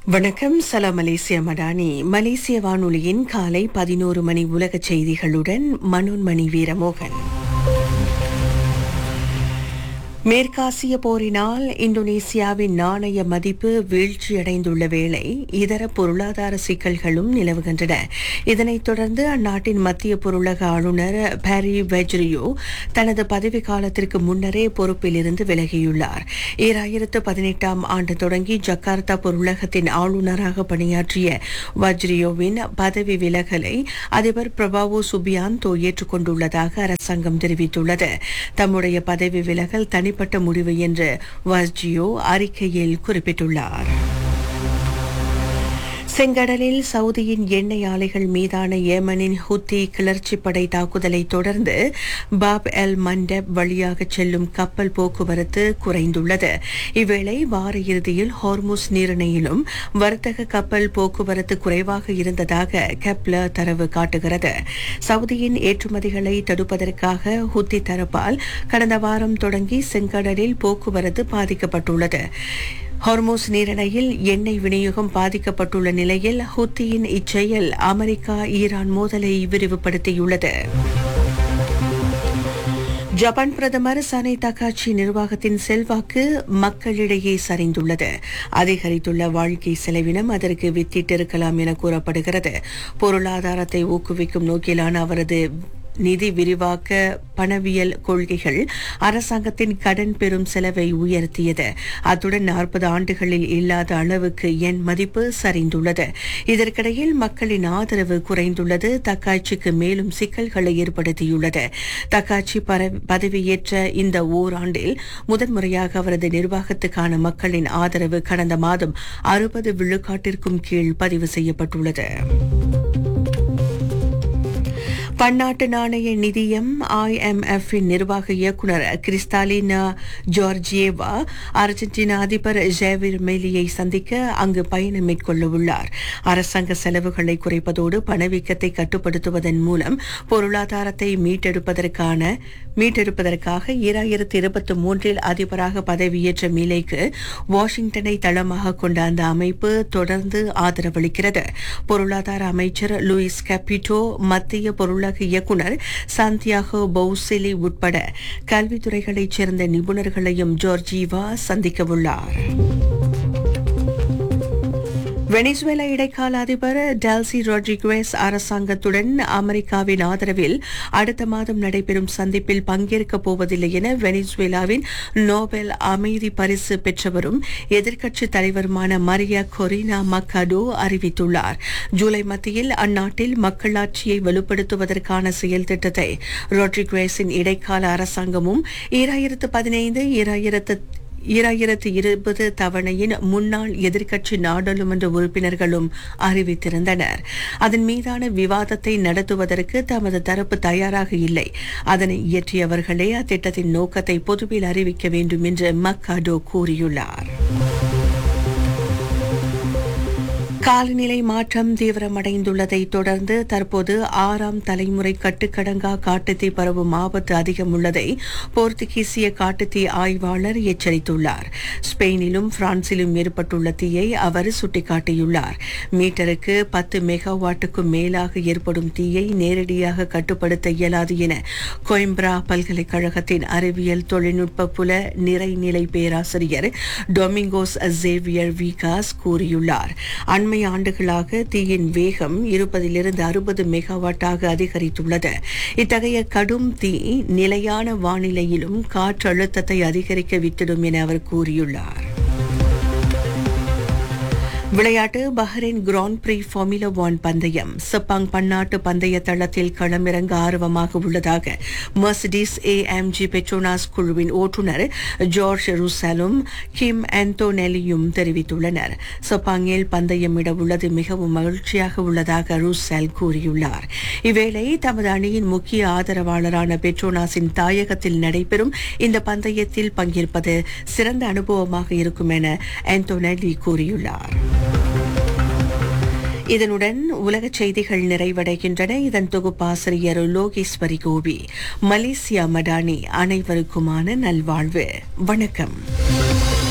வணக்கம். சலாம் மலேசியா மடானி. மலேசிய வானொலியின் காலை 11 மணி உலகச் செய்திகளுடன் மனோன்மணி வீரமோகன். மேற்காசிய போரினால் இந்தோனேசியாவின் நாணய மதிப்பு வீழ்ச்சியடைந்துள்ள வேளை இதர பொருளாதார சிக்கல்களும் நிலவுகின்றன. இதனைத் தொடர்ந்து அந்நாட்டின் மத்திய பொருளக ஆளுநர் பாரி வெஜ்ரியோ தனது பதவி காலத்திற்கு முன்னரே பொறுப்பிலிருந்து விலகியுள்ளார். 2018ஆம் ஆண்டு தொடங்கி ஜகார்த்தா பொருளகத்தின் ஆளுநராக பணியாற்றிய வஜ்ரியோவின் பதவி விலகலை அதிபர் பிரபாவோ சுபியாந்தோ ஏற்றுக்கொண்டுள்ளதாக அரசாங்கம் தெரிவித்துள்ளது. தம்முடைய பதவி விலகல் தனிப்பட்ட முடிவு என்று வஜ்ரியோ அறிக்கையில் குறிப்பிட்டுள்ளார். செங்கடலில் சவுதியின் எண்ணெய் ஆலைகள் மீதான ஏமனின் ஹுத்தி கிளர்ச்சிப்படை தாக்குதலை தொடர்ந்து பாப் எல் மண்டப் வழியாக செல்லும் கப்பல் போக்குவரத்து குறைந்துள்ளது. இவ்வேளை வார இறுதியில் ஹோர்முஸ் நீரிணையிலும் வர்த்தக கப்பல் போக்குவரத்து குறைவாக இருந்ததாக கெப்லர் தரவு காட்டுகிறது. சவுதியின் ஏற்றுமதிகளை தடுப்பதற்காக ஹுத்தி தரப்பால் கடந்த வாரம் தொடங்கி செங்கடலில் போக்குவரத்து பாதிக்கப்பட்டுள்ளது. ஹார்மோஸ் நீரிணையில் எண்ணெய் விநியோகம் பாதிக்கப்பட்டுள்ள நிலையில் ஹுத்தியின் இச்செயல் அமெரிக்கா ஈரான் மோதலை விரிவுபடுத்தியுள்ளது. ஜப்பான் பிரதமர் சனை தகாச்சி நிர்வாகத்தின் செல்வாக்கு மக்களிடையே சரிந்துள்ளது. அதிகரித்துள்ள வாழ்க்கை செலவினம் அதற்கு வித்திட்டிருக்கலாம் என கூறப்படுகிறது. பொருளாதாரத்தை ஊக்குவிக்கும் நோக்கிலான அவரது நிதி விரிவாக்க பணவியல் கொள்கைகள் அரசாங்கத்தின் கடன் பெறும் செலவை உயர்த்தியது. அத்துடன் 40 ஆண்டுகளில் இல்லாத அளவுக்கு எண் மதிப்பு சரிந்துள்ளது. இதற்கிடையில் மக்களின் ஆதரவு குறைந்துள்ளது தக்காட்சிக்கு மேலும் சிக்கல்களை ஏற்படுத்தியுள்ளது. தக்காட்சி பதவியேற்ற இந்த ஓராண்டில் முதன்முறையாக அவரது நிர்வாகத்துக்கான மக்களின் ஆதரவு கடந்த மாதம் 60 விழுக்காட்டிற்கும் கீழ் பதிவு செய்யப்பட்டுள்ளது. பன்னாட்டு நாணய நிதியம் IMF இன் நிர்வாக இயக்குநர் கிறிஸ்டாலினா ஜார்ஜியேவா அர்ஜென்டினா அதிபர் ஜேவிர் மிலேயை சந்திக்க அங்கு பயணம் மேற்கொள்ள உள்ளார். அரசாங்க செலவுகளை குறைப்பதோடு பணவீக்கத்தை கட்டுப்படுத்துவதன் மூலம் பொருளாதாரத்தை மீட்டெடுப்பதற்காக 2023இல் அதிபராக பதவியேற்ற மிலேக்கு வாஷிங்டனை தளமாக கொண்ட அந்த அமைப்பு தொடர்ந்து ஆதரவளிக்கிறது. பொருளாதார அமைச்சர் லூயிஸ் கேபிட்டோ, மத்திய பொருளாதார இயக்குநர் சாந்தியாகோ பவுசிலி உட்பட கல்வித்துறைகளைச் சேர்ந்த நிபுணர்களையும் ஜார்ஜிவா சந்திக்கவுள்ளார். வெனிசுவேலா இடைக்கால அதிபர் டெல்சி ரொட்ரிகுவேஸ் அரசாங்கத்துடன் அமெரிக்காவின் ஆதரவில் அடுத்த மாதம் நடைபெறும் சந்திப்பில் பங்கேற்கப் போவதில்லை என வெனிசுவேலாவின் நோபல் அமைதி பரிசு பெற்றவரும் எதிர்க்கட்சித் தலைவருமான மரியா கொரினா மக்காடோ அறிவித்துள்ளார். ஜூலை மத்தியில் அந்நாட்டில் மக்களாட்சியை வலுப்படுத்துவதற்கான செயல் திட்டத்தை ரொட்ரிகுவேஸின் இடைக்கால அரசாங்கமும் 2020 தவணையின் முன்னாள் எதிர்க்கட்சி நாடாளுமன்ற உறுப்பினர்களும் அறிவித்திருந்தனர். அதன் மீதான விவாதத்தை நடத்துவதற்கு தமது தரப்பு தயாராக இல்லை. அதனை இயற்றியவர்களே அத்திட்டத்தின் நோக்கத்தை பொதுவில் அறிவிக்க வேண்டும் என்று மக்காடோ கூறியுள்ளார். காலநிலை மாற்றம் தீவிரமடைந்துள்ளதை தொடர்ந்து தற்போது 6ஆம் தலைமுறை கட்டுக்கடங்கா காட்டுத்தீ பரவும் ஆபத்து அதிகம் உள்ளதை போர்த்துகீசிய காட்டுத்தீ ஆய்வாளர் எச்சரித்துள்ளார். ஸ்பெயினிலும் பிரான்சிலும் ஏற்பட்டுள்ள தீயை அவர் சுட்டிக்காட்டியுள்ளார். மீட்டருக்கு 10 மெகாவாட்டுக்கும் மேலாக ஏற்படும் தீயை நேரடியாக கட்டுப்படுத்த இயலாது என கோயம்பரா பல்கலைக்கழகத்தின் அறிவியல் தொழில்நுட்ப புல நிறைநிலை பேராசிரியர் டொமிங்கோஸ் ஜேவியர் வீகாஸ் கூறியுள்ளார். அண்மை ஆண்டுகளாக தீயின் வேகம் 20 60 மெகாவாட்டாக அதிகரித்துள்ளது. இத்தகைய கடும் தீ நிலையான வானிலையிலும் காற்றழுத்தத்தை அதிகரிக்க வித்திடும் என அவர் கூறியுள்ளார். விளையாட்டு. பஹ்ரைன் கிராண்ட் பிரீ ஃபார்முலா 1 பந்தயம் செப்பாங் பன்னாட்டு பந்தய தளத்தில் களமிறங்க ஆர்வமாக உள்ளதாக மெர்சிடிஸ் AMG பெட்ரோனாஸ் குழுவின் ஓட்டுநர் ஜார்ஜ் ருசாலும் கிம் ஆண்டோனெலியும் தெரிவித்துள்ளனர். செப்பாங்கில் பந்தயமிட உள்ளது மிகவும் மகிழ்ச்சியாக உள்ளதாக ருசால் கூறியுள்ளார். இவ்வேளை தமது அணியின் முக்கிய ஆதரவாளரான பெட்ரோனாஸின் தாயகத்தில் நடைபெறும் இந்த பந்தயத்தில் பங்கேற்பது சிறந்த அனுபவமாக இருக்கும் என ஆண்டோனெலி கூறியுள்ளார். இதனுடன் உலகச் செய்திகள் நிறைவடைகின்றன. இதன் தொகுப்பாசிரியர் லோகேஸ்வரி கோபி. மலேசியா மடானி. அனைவருக்குமான நல்வாழ்வு. வணக்கம்.